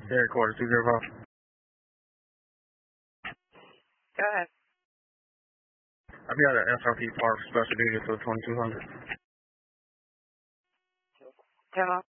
Air quarter 205. Go ahead. I've got an SRP Park special duty for 2200. Demo.